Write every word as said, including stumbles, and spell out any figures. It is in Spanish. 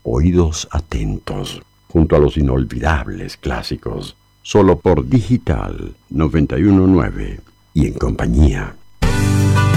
Oídos atentos, junto a los inolvidables clásicos, solo por Digital noventa y uno punto nueve y en compañía